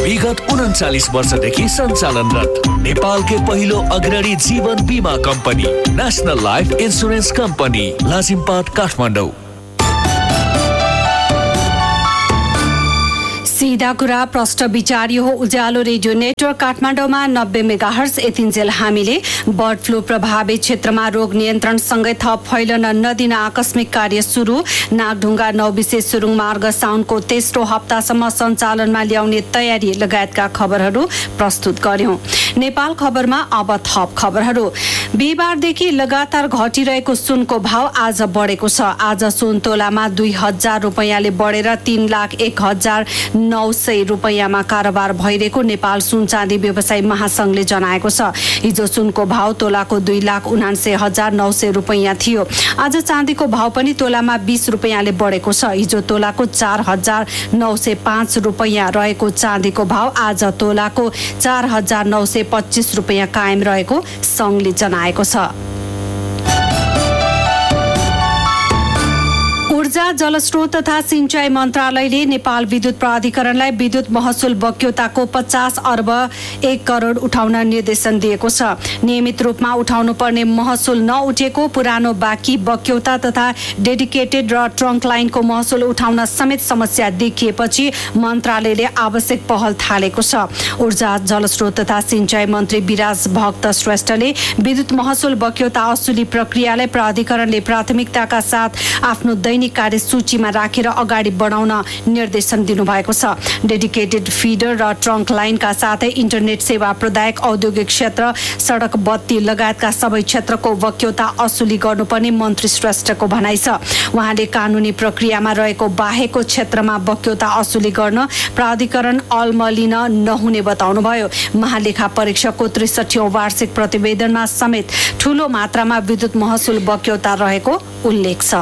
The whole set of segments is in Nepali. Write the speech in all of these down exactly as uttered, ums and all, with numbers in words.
विगत उन्चालिस वर्षदेखि सञ्चालनरत नेपालकै पहिलो अग्रणी जीवन बीमा company national life insurance company Lazimpat Kathmandu. सीधा कुरा प्रष्ट विचार यो उज्यालो रेडियो नेटवर्क काठमाडौँमा नब्बे मेगाहर्ज यतिन्जेल हामीले बर्ड फ्लू प्रभावित क्षेत्रमा रोग नियन्त्रणसँगै थप फैलन नदिन आकस्मिक कार्य सुरु। नागढुङ्गा नौबिसे सुरुङ मार्ग साउनको तेस्रो हप्तासम्म सञ्चालनमा ल्याउने तयारी लगायतका खबरहरू प्रस्तुत गर्यौं। नेपाल खबरमा अब थप खबरहरू। बिहिबारदेखि लगातार घटिरहेको सुनको भाव आज बढेको छ। आज सुन तोलामा दुई हजार रुपियाँले बढेर तीन लाख एक हजार नौ सय रुपियाँमा कारोबार भइरहेको नेपाल सुन चाँदी व्यवसायी महासंघले जनाएको छ। हिजो सुनको भाव तोलाको दुई लाख उनान्सय हजार नौ सय रुपियाँ थियो। आज चाँदीको भाव पनि तोलामा बीस रुपियाँले बढेको छ। हिजो तोलाको चार हजार नौ सय पाँच रुपियाँ रहेको चाँदीको भाव आज तोलाको चार हजार नौ सय पच्चिस रुपियाँ कायम रहेको संघले जनाएको छ। ऊर्जा जलस्रोत तथा सिंचाई मन्त्रालयले नेपाल विद्युत प्राधिकरणलाई विद्युत महसुल बक्यौताको पचास अर्ब एक करोड उठाउन निर्देशन दिएको छ। नियमित रूपमा उठाउनु पर्ने महसुल नउठेको पुरानो बाँकी बक्यौता तथा डेडिकेटेड र ट्रङ्क लाइनको महसुल उठाउन समेत समस्या देखिएपछि मन्त्रालयले आवश्यक पहल थालेको छ। ऊर्जा जलस्रोत तथा सिंचाई मन्त्री विराज भक्त श्रेष्ठले विद्युत महसुल बक्यौता असुली प्रक्रियालाई प्राधिकरणले प्राथमिकताका साथ आफ्नो दैनिक कार्यसूचीमा राखेर अगाडि बढाउन निर्देशन दिनुभएको छ। डेडिकेटेड फिडर र ट्रङ्क लाइनका साथै इन्टरनेट सेवा प्रदायक औद्योगिक क्षेत्र सडक बत्ती लगायतका सबै क्षेत्रको बक्यौता असुली गर्नुपर्ने मन्त्री श्रेष्ठको भनाइ छ। उहाँले कानुनी प्रक्रियामा रहेको बाहेकको क्षेत्रमा बक्यौता असुली गर्न प्राधिकरण अलमलिन नहुने बताउनुभयो। महालेखा परीक्षकको त्रिसठीौं वार्षिक प्रतिवेदनमा समेत ठूलो मात्रामा विद्युत महसुल बक्यौता रहेको उल्लेख छ।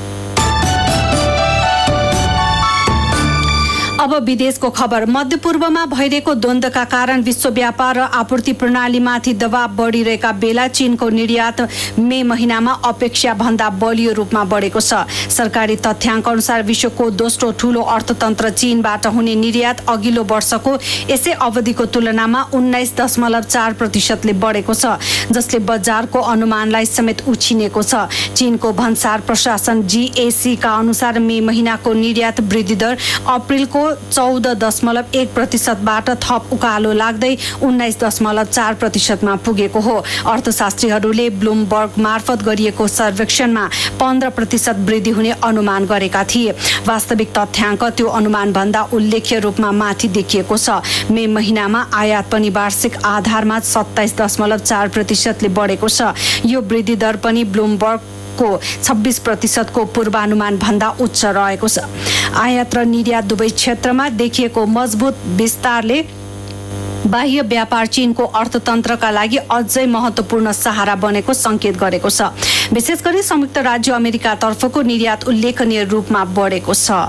अब विदेशको खबर। मध्यपूर्वमा भइरहेको द्वन्द्वका कारण विश्व व्यापार र आपूर्ति प्रणालीमाथि दबाव बढिरहेका बेला चीनको निर्यात मे महिनामा अपेक्षा भन्दा बलियो रूपमा बढेको छ। सरकारी तथ्याङ्क अनुसार विश्वको दोस्रो ठूलो अर्थतन्त्र चीनबाट हुने निर्यात अघिल्लो वर्षको यसै अवधिको तुलनामा उन्नाइस दशमलव चार प्रतिशतले बढेको छ, जसले बजारको अनुमानलाई समेत उछिनेको छ। चीनको भन्सार प्रशासन जीएसी का अनुसार मे महिनाको निर्यात वृद्धि दर अप्रिलको चौध दशमलव एक प्रतिशतबाट थप उकालो लाग्दै उन्नाइस दशमलव चार प्रतिशतमा पुगेको हो। अर्थशास्त्रीहरूले ब्लुमबर्ग मार्फत गरिएको सर्वेक्षणमा पन्ध्र प्रतिशत वृद्धि हुने अनुमान गरेका थिए। वास्तविक तथ्याङ्क त्यो अनुमान भन्दा उल्लेख्य रूपमा माथि देखिएको छ। मे महिनामा आयात पनि वार्षिक आधारमा सत्ताइस दशमलव चार प्रतिशतले बढेको छ। यो वृद्धि दर पनि ब्लुमबर्ग को छब्बीस प्रतिशतको पूर्वानुमान भन्दा उच्च रहेको छ। आयात र निर्यात दुवै क्षेत्रमा देखिएको मजबुत विस्तारले बाह्य व्यापार चीनको अर्थतन्त्रका लागि अझै महत्त्वपूर्ण सहारा बनेको संकेत गरेको छ। विशेष गरी संयुक्त राज्य अमेरिकातर्फको निर्यात उल्लेखनीय रूपमा बढेको छ।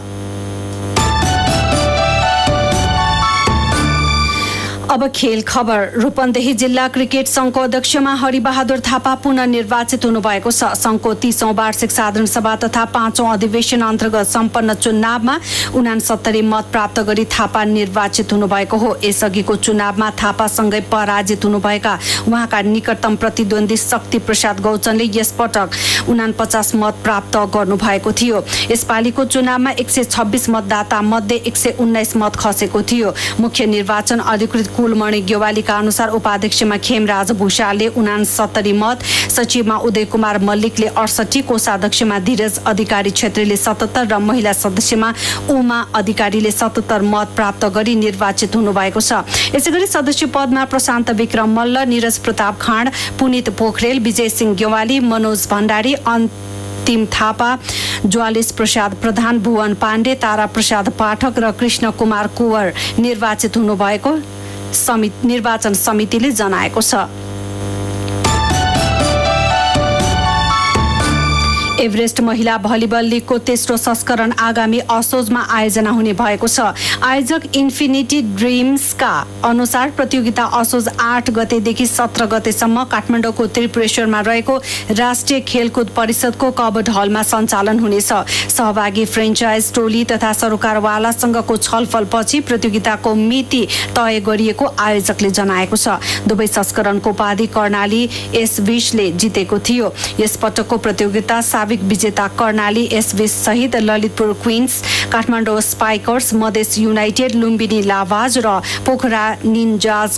अब खेल खबर। रूपन्देही जिल्ला क्रिकेट संघको अध्यक्षमा हरिबहादुर थापा पुनः निर्वाचित हुनुभएको छ। संघको तीसौं वार्षिक साधारण सभा तथा पाँचौं अधिवेशन अन्तर्गत सम्पन्न चुनावमा उनासत्तरी मत प्राप्त गरी थापा निर्वाचित हुनुभएको हो। यसअघिको चुनावमा थापासँगै पराजित हुनुभएका उहाँका निकटतम प्रतिद्वन्दी शक्ति प्रसाद गौचनले यसपटक उनापचास मत प्राप्त गर्नुभएको थियो। यसपालिको चुनावमा एक सय छब्बीस मतदाता मध्ये एक सय उन्नाइस मत खसेको थियो। मुख्य निर्वाचन अधिकृत कुलमणि गेवालीका अनुसार उपाध्यक्षमा खेमराज भूषालले उनासत्तरी मत, सचिवमा उदय कुमार मल्लिकले अडसठी, कोषाध्यक्षमा धीरज अधिकारी छेत्रीले सतहत्तर र महिला सदस्यमा उमा अधिकारीले सतहत्तर मत प्राप्त गरी निर्वाचित हुनुभएको छ। यसैगरी सदस्य पदमा प्रशान्त विक्रम मल्ल, निरज प्रताप खाँड, पुनित पोखरेल, विजय सिंह गेवाली, मनोज भण्डारी, अन्तिम थापा, ज्वालेश प्रसाद प्रधान, भुवन पाण्डे, तारा प्रसाद पाठक र कृष्ण कुमार कुवर निर्वाचित हुनुभएको समिति निर्वाचन समितिले जनाएको छ। एभरेस्ट महिला भलिबल लिगको तेस्रो संस्करण आगामी असोजमा आयोजना हुने भएको छ। आयोजक इन्फिनिटी ड्रिम्सका अनुसार प्रतियोगिता असोज आठ गतेदेखि सत्र गतेसम्म काठमाडौँको त्रिपुरेश्वरमा रहेको राष्ट्रिय खेलकुद परिषदको कबड हलमा सञ्चालन हुनेछ। सहभागी फ्रेन्चाइज टोली तथा सरोकारवालासँगको छलफलपछि प्रतियोगिताको मिति तय गरिएको आयोजकले जनाएको छ। दुवै संस्करणको उपाधि कर्णाली एस विशले जितेको थियो। यस पटकको प्रतियोगिता साबिक विजेता कर्णाली एस विश सहित Lalitpur queens, Kathmandu Spikers, Madhes United, Lumbini लाभाज र पोखरा निन्जाज